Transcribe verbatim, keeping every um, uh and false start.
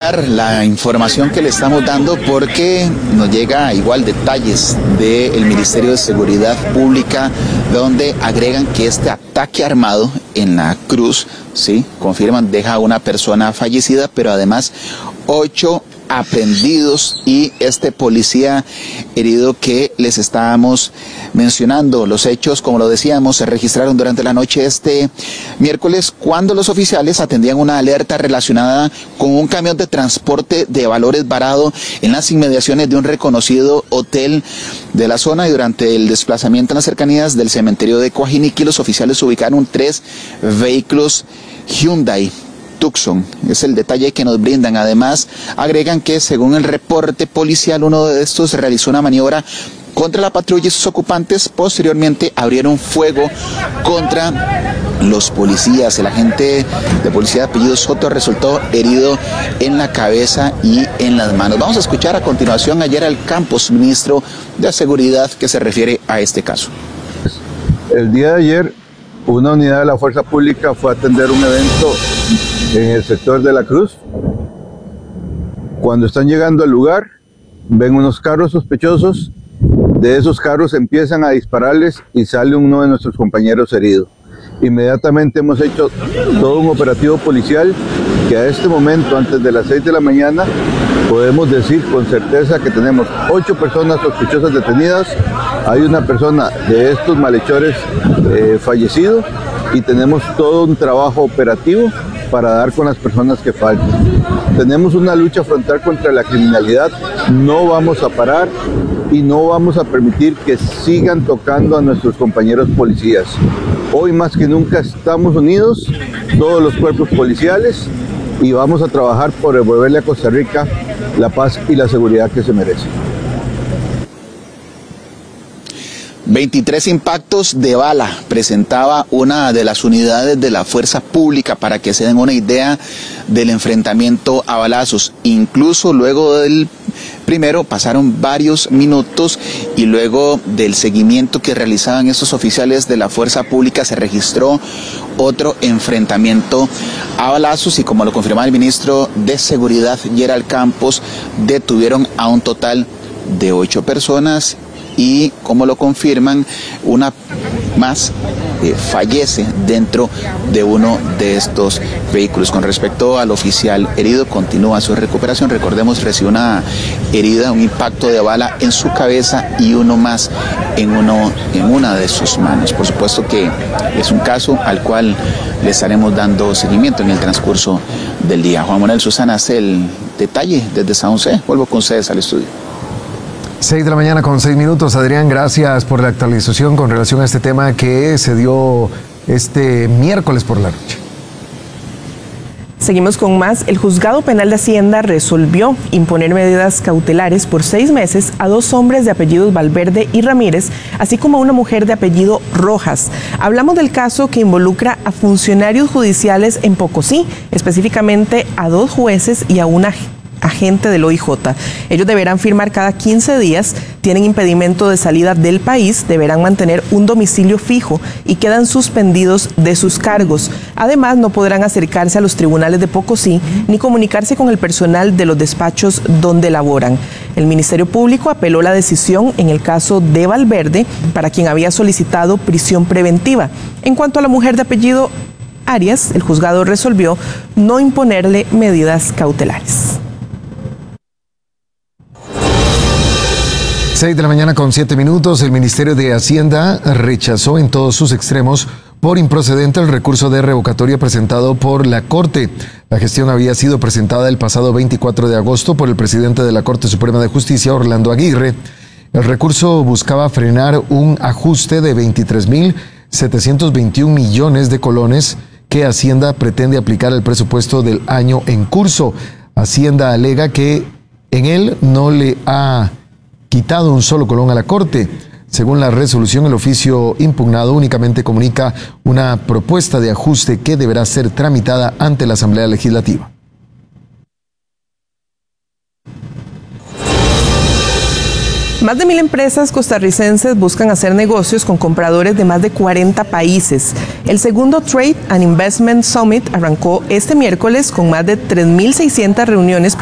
ampliar la información que le estamos dando porque nos llega igual detalles del Ministerio de Seguridad Pública, donde agregan que este ataque armado en la Cruz, sí, confirman, deja a una persona fallecida, pero además ocho aprehendidos y este policía herido que les estábamos mencionando. Los hechos, como lo decíamos, se registraron durante la noche este miércoles cuando los oficiales atendían una alerta relacionada con un camión de transporte de valores varado en las inmediaciones de un reconocido hotel de la zona, y durante el desplazamiento en las cercanías del cementerio de Coajiniqui, los oficiales ubicaron tres vehículos Hyundai Tucson. Es el detalle que nos brindan. Además, agregan que según el reporte policial, uno de estos realizó una maniobra contra la patrulla y sus ocupantes. Posteriormente abrieron fuego contra los policías. El agente de policía de apellido Soto resultó herido en la cabeza y en las manos. Vamos a escuchar a continuación a Gerald Campos, ministro de Seguridad, que se refiere a este caso. El día de ayer, una unidad de la Fuerza Pública fue a atender un evento en el sector de la Cruz. Cuando están llegando al lugar, ven unos carros sospechosos. De esos carros empiezan a dispararles y sale uno de nuestros compañeros herido. Inmediatamente hemos hecho todo un operativo policial que a este momento, antes de las seis de la mañana, podemos decir con certeza que tenemos ocho personas sospechosas detenidas. Hay una persona de estos malhechores eh, fallecido, y tenemos todo un trabajo operativo para dar con las personas que faltan. Tenemos una lucha frontal contra la criminalidad, no vamos a parar y no vamos a permitir que sigan tocando a nuestros compañeros policías. Hoy más que nunca estamos unidos, todos los cuerpos policiales, y vamos a trabajar por devolverle a Costa Rica la paz y la seguridad que se merece. veintitrés impactos de bala presentaba una de las unidades de la Fuerza Pública, para que se den una idea del enfrentamiento a balazos. Incluso luego del primero pasaron varios minutos y luego del seguimiento que realizaban estos oficiales de la Fuerza Pública se registró otro enfrentamiento a balazos, y como lo confirmaba el ministro de Seguridad, Gerald Campos, detuvieron a un total de ocho personas. Y como lo confirman, una más eh, fallece dentro de uno de estos vehículos. Con respecto al oficial herido, continúa su recuperación. Recordemos, recibió una herida, un impacto de bala en su cabeza y uno más en, uno, en una de sus manos. Por supuesto que es un caso al cual le estaremos dando seguimiento en el transcurso del día. Juan Manuel, Susana, hace el detalle desde San José. Vuelvo con ustedes al estudio. seis de la mañana con seis minutos. Adrián, gracias por la actualización con relación a este tema que se dio este miércoles por la noche. Seguimos con más. El Juzgado Penal de Hacienda resolvió imponer medidas cautelares por seis meses a dos hombres de apellidos Valverde y Ramírez, así como a una mujer de apellido Rojas. Hablamos del caso que involucra a funcionarios judiciales en Pocosí, específicamente a dos jueces y a una agente del O I J. Ellos deberán firmar cada quince días, tienen impedimento de salida del país, deberán mantener un domicilio fijo y quedan suspendidos de sus cargos. Además, no podrán acercarse a los tribunales de Pocosí ni comunicarse con el personal de los despachos donde laboran. El Ministerio Público apeló la decisión en el caso de Valverde, para quien había solicitado prisión preventiva. En cuanto a la mujer de apellido Arias, el juzgado resolvió no imponerle medidas cautelares. seis de la mañana con siete minutos. El Ministerio de Hacienda rechazó en todos sus extremos por improcedente el recurso de revocatoria presentado por la Corte. La gestión había sido presentada el pasado veinticuatro de agosto por el presidente de la Corte Suprema de Justicia, Orlando Aguirre. El recurso buscaba frenar un ajuste de veintitrés mil setecientos veintiún millones de colones que Hacienda pretende aplicar al presupuesto del año en curso. Hacienda alega que en él no le ha quitado un solo colón a la Corte. Según la resolución, el oficio impugnado únicamente comunica una propuesta de ajuste que deberá ser tramitada ante la Asamblea Legislativa. Más de mil empresas costarricenses buscan hacer negocios con compradores de más de cuarenta países. El segundo Trade and Investment Summit arrancó este miércoles con más de tres mil seiscientas reuniones